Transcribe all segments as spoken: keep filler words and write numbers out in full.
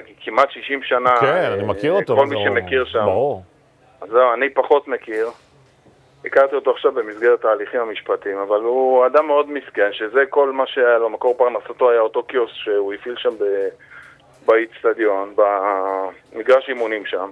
כמעט שישים שנה. כן, אני מכיר אותו. כל מי שמכיר שם. ברור. אז זהו, אני פחות מכיר. הכרתי אותו עכשיו במסגרת ההליכים המשפטיים, אבל הוא אדם מאוד מסכן, שזה כל מה שהיה לו, מקור פרנסתו היה אותו קיוס שהוא הפעיל שם באצטדיון, במגרש אימונים שם.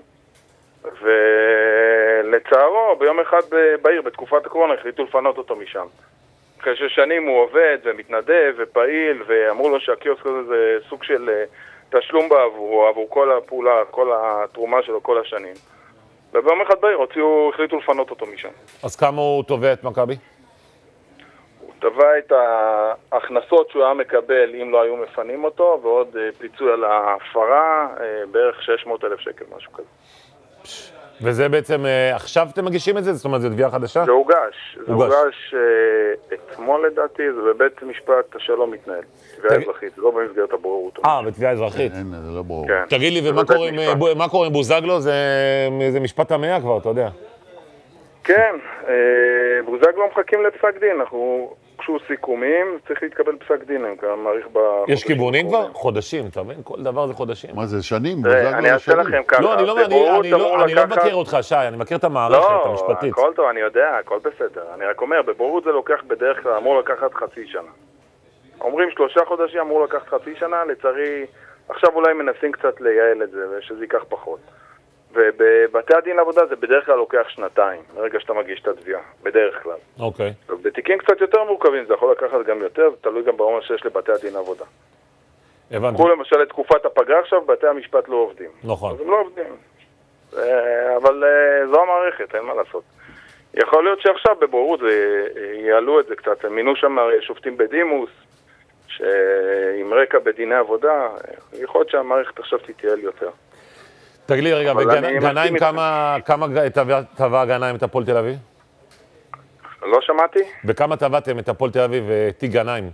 ולצערו, ביום אחד בעיר, בתקופת הקורונה, החליטו לפנות אותו משם. אחרי ששנים הוא עובד ומתנדב ופעיל, ואמרו לו שהקיוסק הזה זה סוג של תשלום בעבור, עבור כל הפעולה, כל התרומה שלו כל השנים. וביום אחד בעיר הוציאו, החליטו לפנות אותו משם. אז כמה הוא תובע את מכבי? הוא תבע את ההכנסות שהוא היה מקבל אם לא היו מפנים אותו, ועוד פיצוי על ההפרה, בערך שש מאות אלף שקל, משהו כזה. וזה בעצם, עכשיו אתם מגישים את זה? זאת אומרת, זה תביעה חדשה? זה הוגש. זה הוגש אתמול לדעתי, זה בבית משפט השלום מתנהל. תביעה אזרחית, זה לא במסגרת הבוררות. אה, בתביעה אזרחית. אין, זה לא ברור. תגיד לי, ומה קורה עם בוזגלו? זה משפט המאה כבר, אתה יודע. כן, בוזגלו מחכים לפסק דין. אנחנו, כשהוא סיכומים, צריך להתקבל פסק דין. אני מעריך בחודשים. יש כיוונים כבר? חודשים, אתה מבין? כל דבר זה חודשים. מה זה, שנים? אני אעשה לכם ככה. לא, אני לא מכיר אותך, שי, אני מכיר את המערכת המשפטית. לא, הכל טוב, אני יודע, הכל בסדר. אני רק אומר, בבוררות זה לוקח בדרך כלל, אמור לקחת חצי שנה. אומרים שלושה חודשים, אמור לקחת חצי שנה, לצערי, עכשיו אולי מנסים קצת לייעל את זה, ושזה ייקח פחות. ובבתי הדין לעבודה זה בדרך כלל לוקח שנתיים, מרגע שאתה מגיש את התביעה, בדרך כלל. אוקיי. ובתיקים קצת יותר מורכבים, זה יכול לקחת גם יותר, זה תלוי גם בעומס שיש לבתי הדין לעבודה. הבנתי. קחו למשל את תקופת הפגרה עכשיו, בתי המשפט לא עובדים. נכון. אז הם לא עובדים. אבל זו המערכת, אין מה לעשות. יכול להיות שעכשיו בבוררות יעלו את זה קצת, הם מינו שם שופטים בדימוס, שעם רקע בדיני עבודה, יכול להיות שהמערכת עכשיו תתייעל יותר. תגיד לי רגע, וגנאים, כמה טבע גנאים את הפועל תל אביב? לא שמעתי. וכמה טבעתם את הפועל תל אביב ותיק גנאים?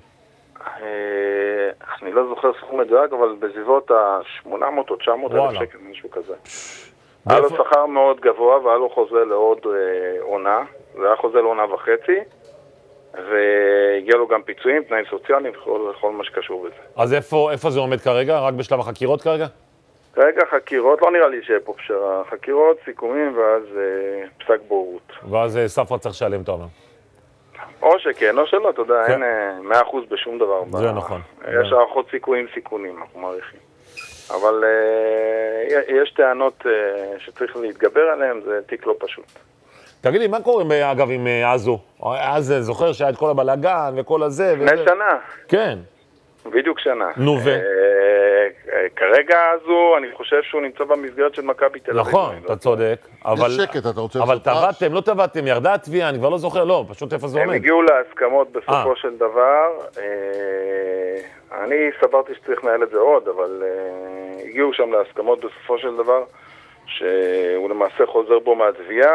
אני לא זוכר סכום מדויק, אבל בסביבות ה-שמונה מאות או תשע מאות אלף שקל, משהו כזה. היה לו שכר מאוד גבוה, והיה לו חוזה לעוד עונה, זה היה חוזה לעונה וחצי, והגיע לו גם פיצויים, תנאים סוציאליים וכל מה שקשור בזה. אז איפה זה עומד כרגע? רק בשלב החקירות כרגע? כרגע חקירות, לא נראה לי שיהיה פה פשרה. חקירות, סיכומים, ואז פסק בוררות. ואז ספרא צריך לשלם, אתה אומר. או שכן, או שלא, אתה יודע, אין מאה אחוז בשום דבר. זה נכון. יש הערכות סיכויים, סיכונים, אנחנו מעריכים. אבל יש טענות שצריך להתגבר עליהן, זה תיק לא פשוט. תגיד לי, מה קורה, אגב, עם עזו? אז זוכר שהיה את כל הבלגן וכל הזה. לפני שנה. כן. בדיוק שנה. נו ו? כרגע הזו, אני חושב שהוא נמצא במסגרת של מכבי תל אביב. נכון, אתה צודק. יש שקט, אתה רוצה אבל טבעתם, לא טבעתם, ירדה התביעה, אני כבר לא זוכר, לא, פשוט איפה זה עומד. הם הגיעו להסכמות בסופו של דבר. אני סברתי שצריך לנהל את זה עוד, אבל הגיעו שם להסכמות בסופו של דבר, שהוא למעשה חוזר בו מהתביעה,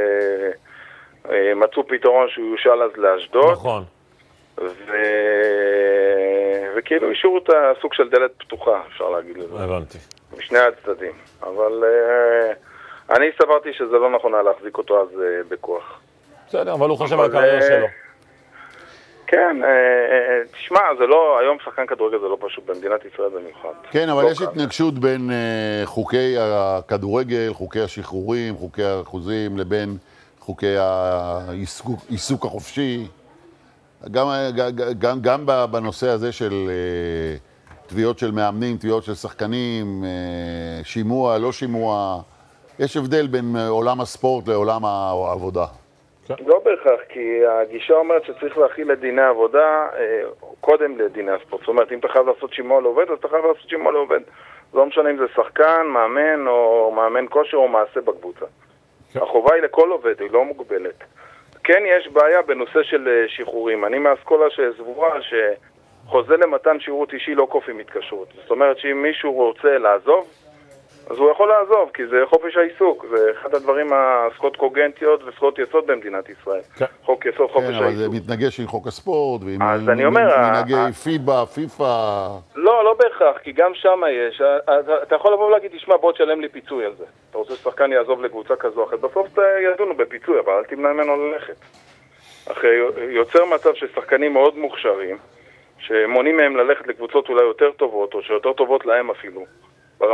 ומצאו פתרון שהוא יושל אז לאשדוד. נכון. ו... וכאילו אישור את הסוג של דלת פתוחה, אפשר להגיד לזה. הבנתי. משני הצדדים. אבל uh, אני סברתי שזה לא נכון היה להחזיק אותו אז uh, בכוח. בסדר, אבל הוא חושב על הקריירה שלו. כן, uh, תשמע, זה לא, היום שחקן כדורגל זה לא פשוט במדינת ישראל במיוחד. כן, אבל לא יש התנגשות בין uh, חוקי הכדורגל, חוקי השחרורים, חוקי האחוזים, לבין חוקי העיסוק החופשי. גם, גם, גם בנושא הזה של uh, תביעות של מאמנים, תביעות של שחקנים, uh, שימוע, לא שימוע, יש הבדל בין עולם הספורט לעולם העבודה. לא בהכרח, כי הגישה אומרת שצריך להכיל את דיני העבודה uh, קודם לדיני הספורט. זאת אומרת, אם אתה חייב לעשות שימוע לעובד, אז אתה חייב לעשות שימוע לעובד. לא משנה אם זה שחקן, מאמן או מאמן כושר או מעשה בקבוצה. החובה היא לכל עובד, היא לא מוגבלת. כן יש בעיה בנושא של שחרורים. אני מהאסכולה שסבורה שחוזה למתן שירות אישי לא כופים התקשרות. זאת אומרת שאם מישהו רוצה לעזוב, אז הוא יכול לעזוב, כי זה חופש העיסוק. זה אחד הדברים, הזכויות קוגנטיות וזכויות יסוד במדינת ישראל. כן. חוק יסוד, חופש העיסוק. כן, אבל זה מתנגש עם חוק הספורט, ועם אז אני אומר, מנהגי פיבה, פיפה. לא, לא בהכרח, כי גם שם יש. אתה יכול לבוא ולהגיד, תשמע, בוא תשלם לי פיצוי על זה. אתה רוצה ששחקן יעזוב לקבוצה כזו או אחרת. בסוף ידונו בפיצוי, אבל אל תמנע ממנו ללכת. אחרי יוצר מצב ששחקנים מאוד מוכשרים, שמונים מהם ללכת לקבוצות אולי יותר טובות, או שיותר טובות להם אפילו.